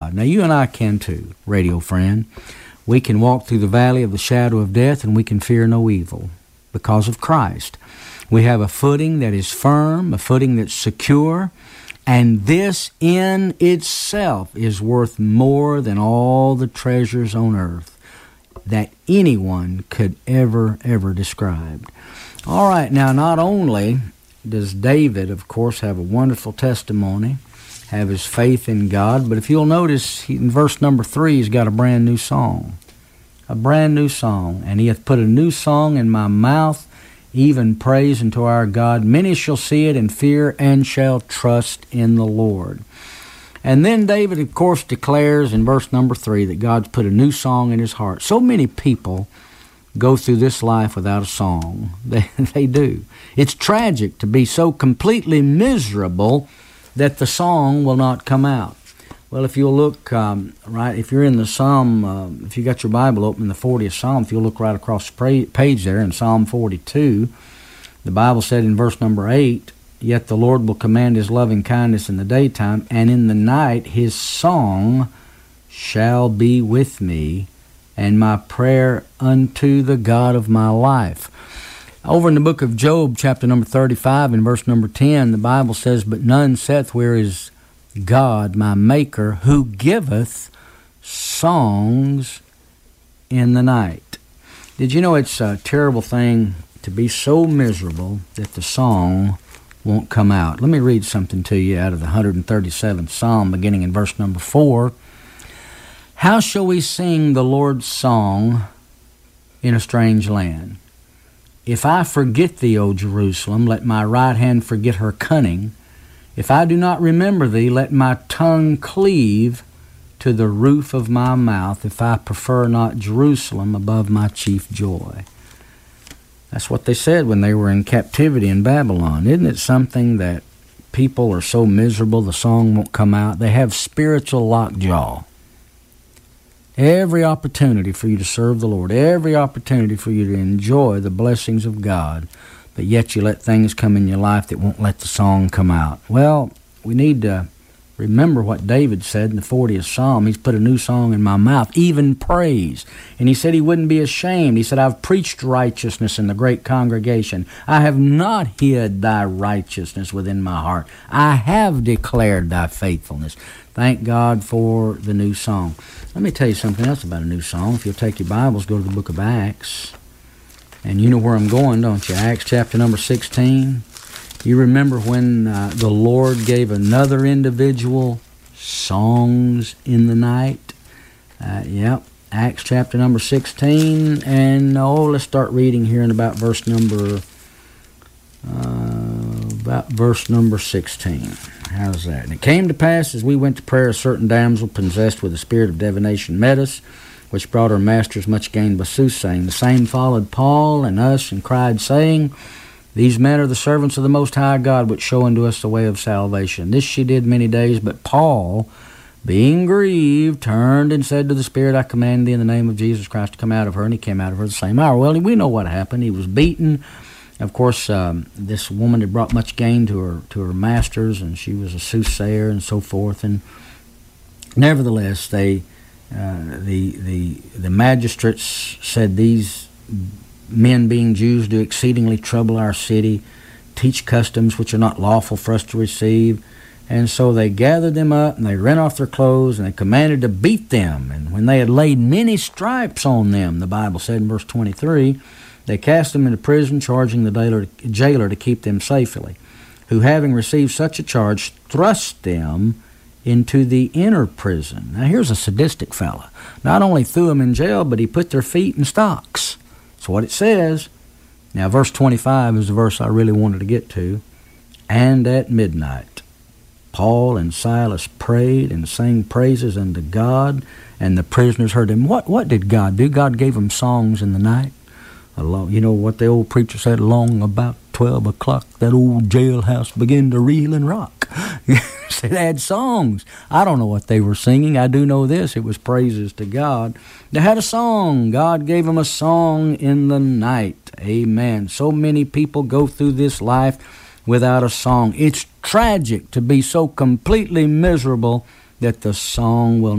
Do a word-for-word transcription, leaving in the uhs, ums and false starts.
God. Now, you and I can too, radio friend. We can walk through the valley of the shadow of death, and we can fear no evil because of Christ. We have a footing that is firm, a footing that's secure, and this in itself is worth more than all the treasures on earth that anyone could ever, ever describe. All right, now not only does David, of course, have a wonderful testimony, have his faith in God, but if you'll notice, he, in verse number three, he's got a brand new song. A brand new song. And he hath put a new song in my mouth, even praise unto our God. Many shall see it and fear and shall trust in the Lord. And then David, of course, declares in verse number three that God's put a new song in his heart. So many people go through this life without a song. They, they do. It's tragic to be so completely miserable that the song will not come out. Well, if you'll look, um, right, if you're in the Psalm, uh, if you got your Bible open in the fortieth Psalm, if you'll look right across the page there in Psalm forty-two, the Bible said in verse number eight, yet the Lord will command his loving kindness in the daytime, and in the night his song shall be with me, and my prayer unto the God of my life. Over in the book of Job, chapter number thirty-five, and verse number ten, the Bible says, but none saith, where is God, my Maker, who giveth songs in the night. Did you know it's a terrible thing to be so miserable that the song won't come out? Let me read something to you out of the one hundred thirty-seventh Psalm, beginning in verse number four. How shall we sing the Lord's song in a strange land? If I forget thee, O Jerusalem, let my right hand forget her cunning. If I do not remember thee, let my tongue cleave to the roof of my mouth, if I prefer not Jerusalem above my chief joy. That's what they said when they were in captivity in Babylon. Isn't it something that people are so miserable the song won't come out? They have spiritual lockjaw. Every opportunity for you to serve the Lord, every opportunity for you to enjoy the blessings of God, but yet you let things come in your life that won't let the song come out. Well, we need to remember what David said in the fortieth Psalm. He's put a new song in my mouth, even praise. And he said he wouldn't be ashamed. He said, I've preached righteousness in the great congregation. I have not hid thy righteousness within my heart. I have declared thy faithfulness. Thank God for the new song. Let me tell you something else about a new song. If you'll take your Bibles, go to the book of Acts. And you know where I'm going, don't you? Acts chapter number sixteen. You remember when uh, the Lord gave another individual songs in the night? Uh, yep, Acts chapter number sixteen. And oh, let's start reading here in about verse number uh, about verse number sixteen. How's that? And it came to pass as we went to prayer, a certain damsel possessed with a spirit of divination met us, which brought her masters much gain by soothsaying. The same followed Paul and us, and cried, saying, these men are the servants of the Most High God, which show unto us the way of salvation. This she did many days, but Paul, being grieved, turned and said to the spirit, I command thee in the name of Jesus Christ to come out of her. And he came out of her the same hour. Well, we know what happened. He was beaten. Of course, um, this woman had brought much gain to her to her masters, and she was a soothsayer and so forth. And nevertheless, they uh, the the the magistrates said, these men, being Jews, do exceedingly trouble our city, teach customs which are not lawful for us to receive. And so they gathered them up, and they rent off their clothes, and they commanded to beat them. And when they had laid many stripes on them, the Bible said in verse twenty-three, they cast them into prison, charging the jailer, jailer to keep them safely, who, having received such a charge, thrust them into the inner prison. Now here's a sadistic fella. Not only threw them in jail, but he put their feet in stocks. That's what it says. Now verse twenty-five is the verse I really wanted to get to. And at midnight, Paul and Silas prayed and sang praises unto God, and the prisoners heard them. What, what did God do? God gave them songs in the night. Along, you know what the old preacher said, along about twelve o'clock, that old jailhouse began to reel and rock. They had songs. I don't know what they were singing. I do know this. It was praises to God. They had a song. God gave them a song in the night. Amen. So many people go through this life without a song. It's tragic to be so completely miserable that the song will